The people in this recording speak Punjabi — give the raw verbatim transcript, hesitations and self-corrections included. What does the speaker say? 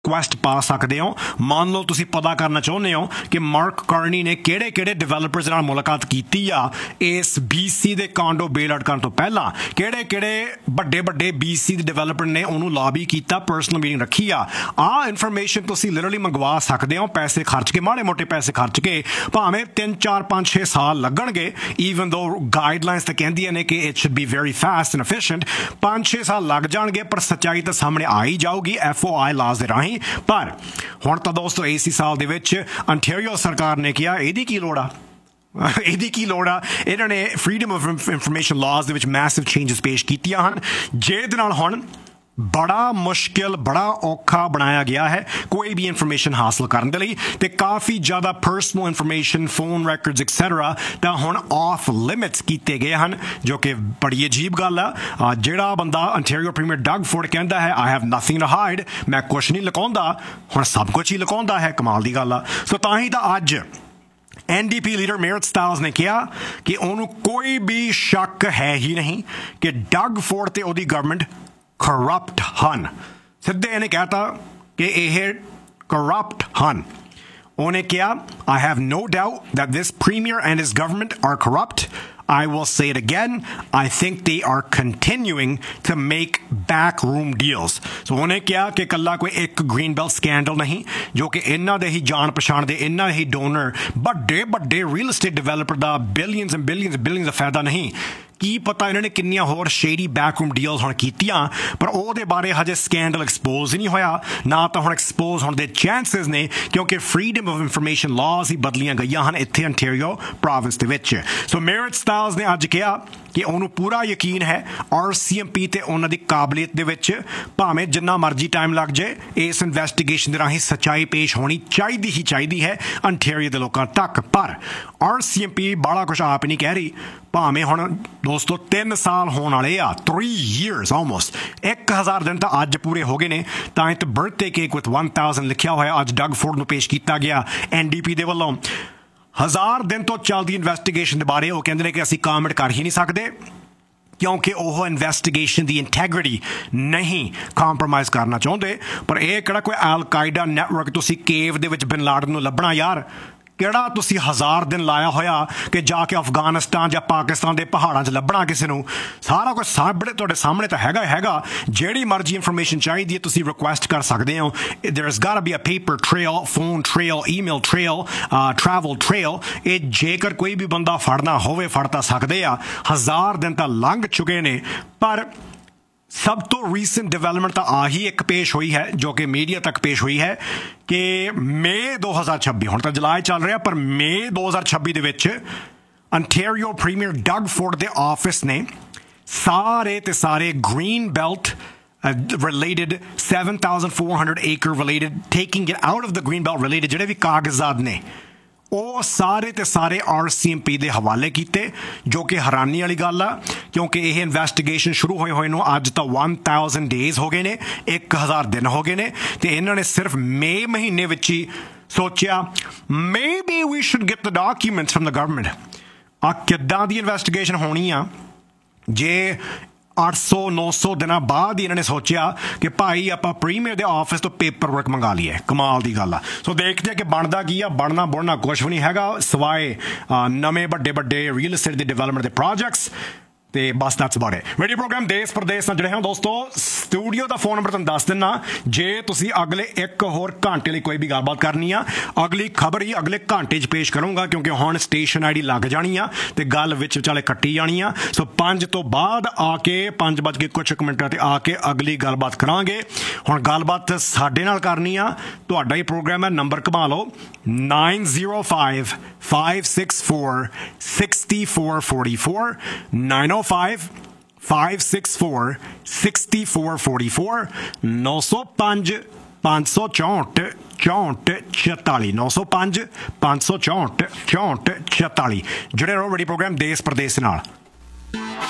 ਰਿਕੁਐਸਟ ਪਾ ਸਕਦੇ ਹੋ। ਮੰਨ ਲਓ ਤੁਸੀਂ ਪਤਾ ਕਰਨਾ ਚਾਹੁੰਦੇ ਹੋ ਕਿ ਮਾਰਕ ਕਾਰਨੀ ਨੇ ਕਿਹੜੇ ਕਿਹੜੇ ਡਿਵੈਲਪਰਸ ਨਾਲ ਮੁਲਾਕਾਤ ਕੀਤੀ ਆ ਇਸ ਬੀਸੀ ਦੇ ਕਾਂਡੋ ਬੇਲ ਆਊਟ ਕਰਨ ਤੋਂ ਪਹਿਲਾਂ, ਕਿਹੜੇ ਕਿਹੜੇ ਵੱਡੇ ਵੱਡੇ ਬੀਸੀ ਦੇ ਡਿਵੈਲਪਰ ਨੇ ਉਹਨੂੰ ਲੌਬੀ ਕੀਤਾ, ਪਰਸਨਲ ਮੀਟਿੰਗ ਰੱਖੀ ਆ। ਆਹ ਇਨਫੋਰਮੇਸ਼ਨ ਤੁਸੀਂ ਲਿਟਰਲੀ ਮੰਗਵਾ ਸਕਦੇ ਹੋ ਪੈਸੇ ਖਰਚ ਕੇ, ਮਾੜੇ ਮੋਟੇ ਪੈਸੇ ਖਰਚ ਕੇ, ਭਾਵੇਂ ਤਿੰਨ ਚਾਰ ਪੰਜ ਛੇ ਸਾਲ ਲੱਗਣਗੇ। ਈਵਨ ਦੋ ਗਾਈਡਲਾਈਨਸ ਤਾਂ ਕਹਿੰਦੀਆਂ ਨੇ ਕਿ it should be very fast and efficient, ਪੰਜ ਛੇ ਸਾਲ ਲੱਗ ਜਾਣਗੇ, ਪਰ ਸੱਚਾਈ ਤਾਂ ਸਾਹਮਣੇ ਆ ਹੀ ਜਾਊਗੀ ਐਫ ਓ ਆਈ ਲਾਜ਼ ਦੇ ਰਾਹੀਂ। ਪਰ ਹੁਣ ਤਾਂ ਦੋਸਤੋ ਇਸੇ ਸਾਲ ਦੇ ਵਿੱਚ ਅੰਟੈਰੀਓ ਸਰਕਾਰ ਨੇ ਕਿਹਾ ਇਹਦੀ ਕੀ ਲੋੜ ਆ, ਇਹਦੀ ਕੀ ਲੋੜ ਆ। ਇਹਨਾਂ ਨੇ ਫਰੀडम ਆਫ ਇਨਫੋਰਮੇਸ਼ਨ ਲਾਜ਼ ਦੇ ਵਿੱਚ ਮੈਸਿਵ ਚੇਂਜਸ ਪੇਸ਼ ਕੀਤੀਆਂ ਹਨ, ਜਿਹਦੇ ਨਾਲ ਹੁਣ ਬੜਾ ਮੁਸ਼ਕਿਲ, ਬੜਾ ਔਖਾ ਬਣਾਇਆ ਗਿਆ ਹੈ ਕੋਈ ਵੀ ਇਨਫੋਰਮੇਸ਼ਨ ਹਾਸਲ ਕਰਨ ਦੇ ਲਈ। ਤੇ ਕਾਫੀ ਜ਼ਿਆਦਾ personal information, phone records etcetera ਤਾਂ ਹੁਣ ਆਫ ਲਿਮਿਟਸ ਕੀਤੇ ਗਏ ਹਨ, ਜੋ ਕਿ ਬੜੀ ਅਜੀਬ ਗੱਲ ਆ। ਜਿਹੜਾ ਬੰਦਾ ਅੰਟੈਰੀਓ ਪ੍ਰੀਮੀਅਰ ਡਗ ਫੋਰਡ ਕਹਿੰਦਾ ਹੈ I have nothing to hide, ਮੈਂ ਕੁਛ ਨਹੀਂ ਲੁਕਾਉਂਦਾ, ਹੁਣ ਸਭ ਕੁਛ ਹੀ ਲੁਕਾਉਂਦਾ ਹੈ। ਕਮਾਲ ਦੀ ਗੱਲ ਆ। ਸੋ ਤਾਂ ਹੀ ਤਾਂ ਅੱਜ N D P leader ਮੇਰਟ styles ਨੇ ਕਿਹਾ ਕਿ ਉਹਨੂੰ ਕੋਈ ਵੀ ਸ਼ੱਕ ਹੈ ਹੀ ਨਹੀਂ ਕਿ ਡਗ ਫੋਰਡ ਤੇ ਉਹਦੀ ਗਵਰਨਮੈਂਟ ਕਰਪਟ ਹਨ। ਸਿੱਧੇ ਇਹਨੇ ਕਹਿਤਾ ਕਿ ਇਹ ਕਰਪਟ ਹਨ। ਉਹਨੇ ਕਿਹਾ I have no doubt that this premier and his government are corrupt. I will say it again. I think they are continuing to make backroom deals. So ਉਹਨੇ ਕਿਹਾ ਕਿ ਕੱਲਾ ਕੋਈ ਇੱਕ ਗ੍ਰੀਨ ਬੈਲਟ ਸਕੈਂਡਲ ਨਹੀਂ, ਜੋ ਕਿ ਇਹਨਾਂ ਦੇ ਹੀ ਜਾਣ ਪਛਾਣ ਦੇ, ਇਹਨਾਂ ਹੀ ਡੋਨਰ, ਵੱਡੇ ਵੱਡੇ real estate developer the billions and billions billions ਦਾ ਫਾਇਦਾ ਨਹੀਂ। ਕੀ ਪਤਾ ਇਹਨਾਂ ਨੇ ਕਿੰਨੀਆਂ ਹੋਰ ਸ਼ੇਡੀ ਬੈਕਰੂਮ ਡੀਲਸ ਹੁਣ ਕੀਤੀਆਂ, ਪਰ ਉਹਦੇ ਬਾਰੇ ਹਜੇ ਸਕੈਂਡਲ ਐਕਸਪੋਜ਼ ਹੀ ਨਹੀਂ ਹੋਇਆ, ਨਾ ਤਾਂ ਹੁਣ ਐਕਸਪੋਜ਼ ਹੋਣ ਦੇ ਚਾਂਸਸ ਨੇ, ਕਿਉਂਕਿ ਫਰੀडम ਆਫ ਇਨਫੋਰਮੇਸ਼ਨ ਲਾਜ਼ ਹੀ ਬਦਲੀਆਂ ਗਈਆਂ ਹਨ ਇੱਥੇ ਅੰਟੈਰੀਓ ਪ੍ਰੋਵਿੰਸ ਦੇ ਵਿੱਚ। ਸੋ ਮੇਰਟ ਸਟਾਈਲਸ ਨੇ ਅੱਜ ਕਿਹਾ ਕਿ ਉਹਨੂੰ ਪੂਰਾ ਯਕੀਨ ਹੈ ਆਰ ਸੀ ਐਮ ਪੀ ਤੇ ਉਹਨਾਂ ਦੀ ਕਾਬਲੀਅਤ ਦੇ ਵਿੱਚ, ਭਾਵੇਂ ਜਿੰਨਾ ਮਰਜ਼ੀ ਟਾਈਮ ਲੱਗ ਜਾਏ, ਇਸ ਇਨਵੈਸਟੀਗੇਸ਼ਨ ਦੇ ਰਾਹੀਂ ਸੱਚਾਈ ਪੇਸ਼ ਹੋਣੀ ਚਾਹੀਦੀ ਹੀ ਚਾਹੀਦੀ ਹੈ ਅੰਟੈਰੀਓ ਦੇ ਲੋਕਾਂ ਤੱਕ। ਪਰ ਆਰ ਸੀ ਐਮ ਪੀ ਬੜਾ ਕੁਛ ਆਪ ਨਹੀਂ ਕਹਿ ਰਹੀ, ਭਾਵੇਂ ਹੁਣ ਦੋਸਤੋ ਤਿੰਨ ਸਾਲ ਹੋਣ ਵਾਲੇ ਆ, ਥ੍ਰੀ ਈਅਰਸ ਆਲਮੋਸਟ, ਇੱਕ ਹਜ਼ਾਰ ਦਿਨ ਤਾਂ ਅੱਜ ਪੂਰੇ ਹੋ ਗਏ ਨੇ। ਤਾਂ ਇਹ birthday cake with one thousand ਲਿਖਿਆ ਹੋਇਆ ਅੱਜ ਡਗ ਫੋਰਡ ਨੂੰ ਪੇਸ਼ ਕੀਤਾ ਗਿਆ ਐਨ ਡੀ ਪੀ ਦੇ ਵੱਲੋਂ। ਹਜ਼ਾਰ ਦਿਨ ਤੋਂ ਚੱਲਦੀ ਇਨਵੈਸਟੀਗੇਸ਼ਨ ਦੇ ਬਾਰੇ ਉਹ ਕਹਿੰਦੇ ਨੇ ਕਿ ਅਸੀਂ ਕਾਮੈਂਟ ਕਰ ਹੀ ਨਹੀਂ ਸਕਦੇ, ਕਿਉਂਕਿ ਉਹ ਇਨਵੈਸਟੀਗੇਸ਼ਨ ਦੀ ਇੰਟੈਗ੍ਰਿਟੀ ਨਹੀਂ ਕੰਪਰੋਮਾਈਜ਼ ਕਰਨਾ ਚਾਹੁੰਦੇ। ਪਰ ਇਹ ਕਿਹੜਾ ਕੋਈ ਅਲ ਕਾਇਦਾ ਨੈਟਵਰਕ ਤੁਸੀਂ ਕੇਵ ਦੇ ਵਿੱਚ ਬਿਨ ਲਾਡਨ ਨੂੰ ਲੱਭਣਾ ਯਾਰ। ਕਿਹੜਾ ਤੁਸੀਂ ਹਜ਼ਾਰ ਦਿਨ ਲਾਇਆ ਹੋਇਆ ਕਿ ਜਾ ਕੇ ਅਫਗਾਨਿਸਤਾਨ ਜਾਂ ਪਾਕਿਸਤਾਨ ਦੇ ਪਹਾੜਾਂ 'ਚ ਲੱਭਣਾ ਕਿਸੇ ਨੂੰ। ਸਾਰਾ ਕੁਝ ਸਾਹਮਣੇ ਤੁਹਾਡੇ ਸਾਹਮਣੇ ਤਾਂ ਹੈਗਾ ਹੈਗਾ। ਜਿਹੜੀ ਮਰਜ਼ੀ ਇਨਫੋਰਮੇਸ਼ਨ ਚਾਹੀਦੀ ਹੈ ਤੁਸੀਂ ਰਿਕੁਐਸਟ ਕਰ ਸਕਦੇ ਹੋ। ਦੇयर is got to be a paper trail, phone trail, email trail, travel trail. ਇਹ ਜੇਕਰ ਕੋਈ ਵੀ ਬੰਦਾ ਫੜਨਾ ਹੋਵੇ ਫੜ ਤਾਂ ਸਕਦੇ ਆ। ਹਜ਼ਾਰ ਦਿਨ ਤਾਂ ਲੰਘ ਚੁੱਕੇ ਨੇ, ਪਰ ਸਭ ਤੋਂ ਰੀਸੈਂਟ ਡਿਵੈਲਪਮੈਂਟ ਤਾਂ ਆਹੀ ਇੱਕ ਪੇਸ਼ ਹੋਈ ਹੈ, ਜੋ ਕਿ ਮੀਡੀਆ ਤੱਕ ਪੇਸ਼ ਹੋਈ ਹੈ ਕਿ ਮਈ ਦੋ ਹਜ਼ਾਰ ਛੱਬੀ, ਹੁਣ ਤਾਂ ਜੁਲਾਈ ਚੱਲ ਰਿਹਾ, ਪਰ ਮਈ ਦੋ ਹਜ਼ਾਰ ਛੱਬੀ ਦੇ ਵਿੱਚ ਅੰਟੈਰੀਓ ਪ੍ਰੀਮੀਅਰ ਡਗ ਫੋਰਡ ਦੇ ਆਫਿਸ ਨੇ ਸਾਰੇ ਤੇ ਸਾਰੇ green belt related seven thousand four hundred acre related, taking it out of the green belt related ਜਿਹੜੇ ਵੀ ਕਾਗਜ਼ਾਤ ਨੇ ਉਹ ਸਾਰੇ ਤੇ ਸਾਰੇ ਆਰ ਸੀ ਐਮ ਪੀ ਦੇ ਹਵਾਲੇ ਕੀਤੇ, ਜੋ ਕਿ ਹੈਰਾਨੀ ਵਾਲੀ ਗੱਲ ਆ, ਕਿਉਂਕਿ ਇਹ ਇਨਵੈਸਟੀਗੇਸ਼ਨ ਸ਼ੁਰੂ ਹੋਏ ਹੋਏ ਨੂੰ ਅੱਜ ਤਾਂ one thousand ਡੇਜ਼ ਹੋ ਗਏ ਨੇ, ਇੱਕ ਹਜ਼ਾਰ ਦਿਨ ਹੋ ਗਏ ਨੇ। ਤੇ ਇਹਨਾਂ ਨੇ ਸਿਰਫ ਮਈ ਮਹੀਨੇ ਵਿੱਚ ਹੀ ਸੋਚਿਆ maybe we should get the documents from the government. ਆ ਕਿੱਦਾਂ ਦੀ ਇਨਵੈਸਟੀਗੇਸ਼ਨ ਹੋਣੀ ਆ ਜੇ ਅੱਠ ਸੌ ਨੌ ਸੌ ਦਿਨਾਂ ਬਾਅਦ ਹੀ ਇਹਨਾਂ ਨੇ ਸੋਚਿਆ ਕਿ ਭਾਈ ਆਪਾਂ ਪ੍ਰੀਮੀਅਰ ਦੇ ਆਫਿਸ ਤੋਂ ਪੇਪਰ ਵਰਕ ਮੰਗਾ ਲਈਏ। ਕਮਾਲ ਦੀ ਗੱਲ ਆ। ਸੋ ਦੇਖਦੇ ਕਿ ਬਣਦਾ ਕੀ ਆ। ਬਣਨਾ ਬੁਣਨਾ ਕੁਛ ਵੀ ਨਹੀਂ ਹੈਗਾ ਸਿਵਾਏ ਨਵੇਂ ਵੱਡੇ ਵੱਡੇ ਰੀਅਲ ਏਸਟੇਟ ਦੇ ਡਿਵੈਲਪਮੈਂਟ ਦੇ ਪ੍ਰੋਜੈਕਟਸ। ਤੇ ਬਸ that's about it. Radio programme ਦੇਸ਼ ਪ੍ਰਦੇਸ਼ ਨਾਲ ਜੁੜੇ ਹਾਂ ਦੋਸਤੋ। ਸਟੂਡੀਓ ਦਾ ਫੋਨ ਨੰਬਰ ਤੁਹਾਨੂੰ ਦੱਸ ਦਿੰਨਾ, ਜੇ ਤੁਸੀਂ ਅਗਲੇ ਇੱਕ ਹੋਰ ਘੰਟੇ ਲਈ ਕੋਈ ਵੀ ਗੱਲਬਾਤ ਕਰਨੀ ਆ। ਅਗਲੀ ਖਬਰ ਹੀ ਅਗਲੇ ਘੰਟੇ 'ਚ ਪੇਸ਼ ਕਰੂੰਗਾ, ਕਿਉਂਕਿ ਹੁਣ ਸਟੇਸ਼ਨ ਆਈ ਡੀ ਲੱਗ ਜਾਣੀ ਆ ਤੇ ਗੱਲ ਵਿੱਚ ਵਿਚਾਲੇ ਕੱਟੀ ਜਾਣੀ ਆ। ਸੋ ਪੰਜ ਤੋਂ ਬਾਅਦ ਆ ਕੇ ਪੰਜ ਵੱਜ ਕੇ ਕੁਛ ਕੁ ਮਿੰਟਾਂ ਤੇ ਆ ਕੇ ਅਗਲੀ ਗੱਲਬਾਤ ਕਰਾਂਗੇ। ਹੁਣ ਗੱਲਬਾਤ ਸਾਡੇ ਨਾਲ ਕਰਨੀ ਆ, ਤੁਹਾਡਾ ਹੀ ਪ੍ਰੋਗਰਾਮ ਹੈ। ਨੰਬਰ ਘੁਮਾ ਲਓ nine zero five five six four six four four four nine oh five five six four six four four four ਨੌ ਸੌ ਪੰਜ ਪੰਜ ਸੌ ਚੌਂਹਠ ਚੌਂਹਠ ਛਿਆਲੀ ਨੌ ਸੌ ਪੰਜ ਪੰਜ ਸੌ ਚੌਂਹਠ ਚੌਂਹਠ ਛਿਆਲੀ। ਜਿਹੜੇ ਰਹੋ ਬੜੀ ਪ੍ਰੋਗਰਾਮ ਦੇਸ਼ ਪ੍ਰਦੇਸ਼ ਨਾਲ।